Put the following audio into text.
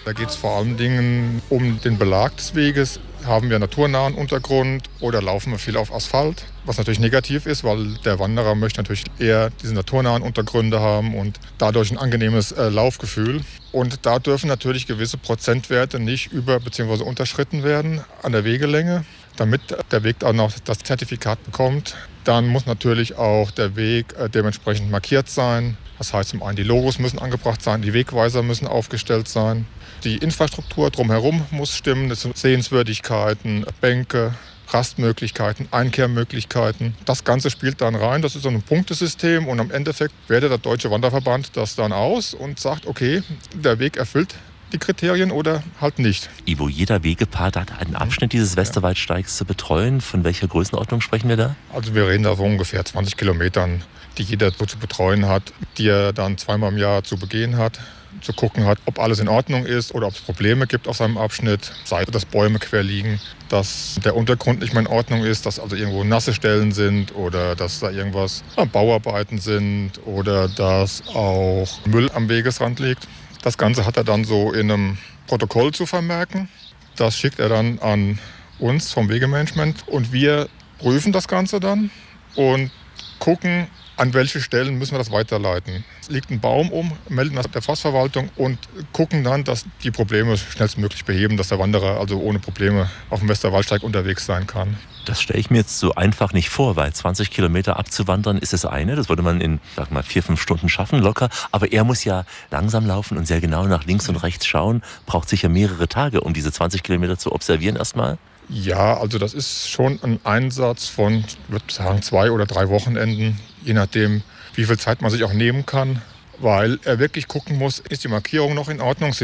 Da geht es vor allen Dingen um den Belag des Weges. Haben wir naturnahen Untergrund oder laufen wir viel auf Asphalt? Was natürlich negativ ist, weil der Wanderer möchte natürlich eher diese naturnahen Untergründe haben und dadurch ein angenehmes Laufgefühl. Und da dürfen natürlich gewisse Prozentwerte nicht über- bzw. unterschritten werden an der Wegelänge, damit der Weg auch noch das Zertifikat bekommt. Dann muss natürlich auch der Weg dementsprechend markiert sein. Das heißt, zum einen die Logos müssen angebracht sein, die Wegweiser müssen aufgestellt sein. Die Infrastruktur drumherum muss stimmen, das sind Sehenswürdigkeiten, Bänke, Rastmöglichkeiten, Einkehrmöglichkeiten. Das Ganze spielt dann rein, das ist so ein Punktesystem und am Endeffekt wertet der Deutsche Wanderverband das dann aus und sagt, okay, der Weg erfüllt die Kriterien oder halt nicht. Ivo, jeder Wegepart hat einen Abschnitt dieses Westerwaldsteigs zu betreuen. Von welcher Größenordnung sprechen wir da? Also wir reden da so ungefähr 20 Kilometern, die jeder so zu betreuen hat, die er dann zweimal im Jahr zu begehen hat, zu gucken hat, ob alles in Ordnung ist oder ob es Probleme gibt auf seinem Abschnitt, sei es, dass Bäume quer liegen, dass der Untergrund nicht mehr in Ordnung ist, dass also irgendwo nasse Stellen sind oder dass da irgendwas Bauarbeiten sind oder dass auch Müll am Wegesrand liegt. Das Ganze hat er dann so in einem Protokoll zu vermerken. Das schickt er dann an uns vom Wegemanagement und wir prüfen das Ganze dann und gucken, an welche Stellen müssen wir das weiterleiten. Es liegt ein Baum melden das der Forstverwaltung und gucken dann, dass die Probleme schnellstmöglich beheben, dass der Wanderer also ohne Probleme auf dem Westerwaldsteig unterwegs sein kann. Das stelle ich mir jetzt so einfach nicht vor, weil 20 Kilometer abzuwandern ist das eine. Das würde man in, 4-5 Stunden schaffen, locker. Aber er muss ja langsam laufen und sehr genau nach links und rechts schauen. Braucht sicher mehrere Tage, um diese 20 Kilometer zu observieren erstmal. Ja, also das ist schon ein Einsatz von, ich würde sagen, 2 oder 3 Wochenenden, je nachdem, wie viel Zeit man sich auch nehmen kann, weil er wirklich gucken muss, ist die Markierung noch in Ordnung,